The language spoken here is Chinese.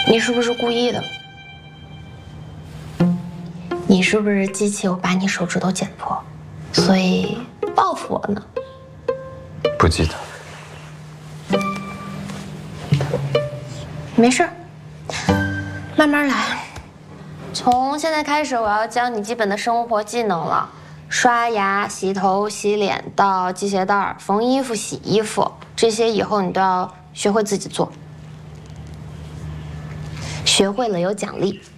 你是不是故意的？你是不是记起我把你手指头剪破，所以报复我呢？ 不记得。 没事，慢慢来。从现在开始，我要教你基本的生活技能了。刷牙、洗头、洗脸，到系鞋带、缝衣服、洗衣服，这些以后你都要学会自己做。学会了有奖励。